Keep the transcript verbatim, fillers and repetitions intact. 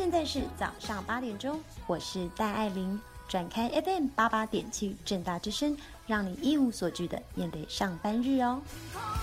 现在是早上八点钟，我是戴爱玲，转开 F M 八八点七正大之声，让你一无所惧的面对上班日哦。